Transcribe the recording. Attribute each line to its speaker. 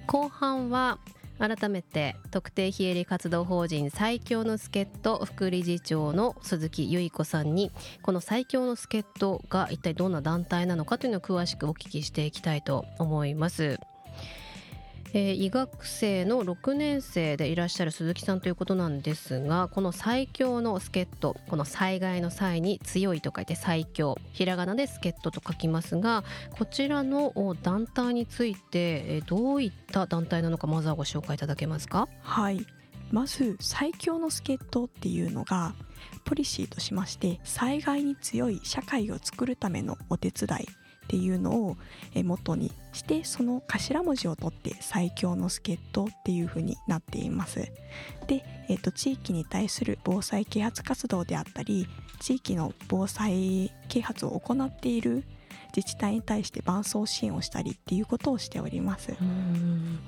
Speaker 1: 後半は改めて特定非営利活動法人最強の助っ人副理事長の鈴木由衣子さんに、この最強の助っ人が一体どんな団体なのかというのを詳しくお聞きしていきたいと思います。医学生の6年生でいらっしゃる鈴木さんということなんですが、この最強の助っ人、この災害の際に強いと書いて最強、ひらがなで助っ人と書きますが、こちらの団体についてどういった団体なのか、まずはご紹介いただけますか？
Speaker 2: はい、まず最強の助っ人っていうのがポリシーとしまして、災害に強い社会を作るためのお手伝いっていうのを元にして、その頭文字を取って最強の助っ人っていう風になっています。で、地域に対する防災啓発活動であったり、地域の防災啓発を行っている自治体に対して伴走支援をしたりっていうことをしております。